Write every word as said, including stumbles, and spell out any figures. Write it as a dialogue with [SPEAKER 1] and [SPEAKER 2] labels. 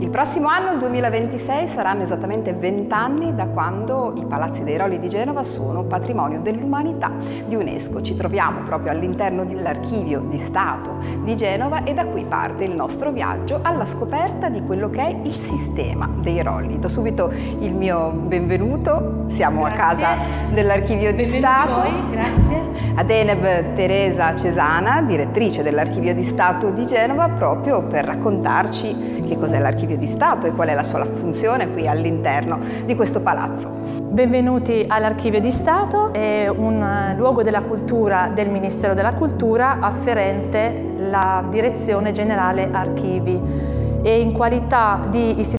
[SPEAKER 1] Il prossimo anno, il duemilaventisei, saranno esattamente vent'anni da quando i Palazzi dei Rolli di Genova sono patrimonio dell'umanità di UNESCO. Ci troviamo proprio all'interno dell'Archivio di Stato di Genova e da qui parte il nostro viaggio alla scoperta di quello che è il sistema dei rolli. Do subito il mio benvenuto, siamo
[SPEAKER 2] Grazie.
[SPEAKER 1] a casa dell'Archivio di
[SPEAKER 2] Benvenuti
[SPEAKER 1] Stato.
[SPEAKER 2] voi, grazie.
[SPEAKER 1] Ad Eneb Teresa Cesana, direttrice dell'Archivio di Stato di Genova, proprio per raccontarci che cos'è l'Archivio di Stato e qual è la sua funzione qui all'interno di questo palazzo.
[SPEAKER 2] Benvenuti all'Archivio di Stato, è un luogo della cultura del Ministero della Cultura afferente la Direzione Generale Archivi e in qualità di istituzione